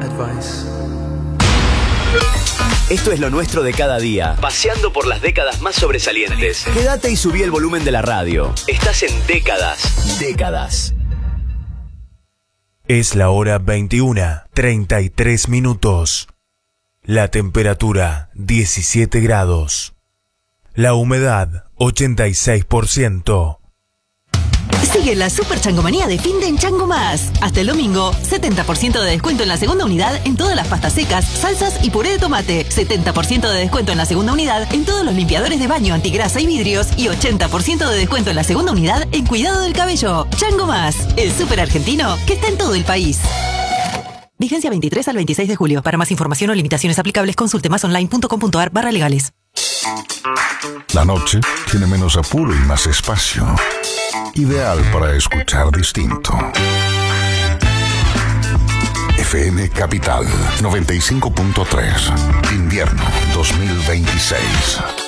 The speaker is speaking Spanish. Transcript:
Esto es lo nuestro de cada día, paseando por las décadas más sobresalientes. Quédate y subí el volumen de la radio. Estás en Décadas. Décadas. Es la hora 21:33. La temperatura 17 grados. La humedad 86%. Sigue la super changomanía de fin de en Chango Más. Hasta el domingo, 70% de descuento en la segunda unidad en todas las pastas secas, salsas y puré de tomate. 70% de descuento en la segunda unidad en todos los limpiadores de baño, antigrasa y vidrios. Y 80% de descuento en la segunda unidad en cuidado del cabello. Chango Más, el súper argentino que está en todo el país. Vigencia 23 al 26 de julio. Para más información o limitaciones aplicables, consulte masonline.com.ar/legales. La noche tiene menos apuro y más espacio. Ideal para escuchar distinto. FM Capital 95.3. Invierno 2026.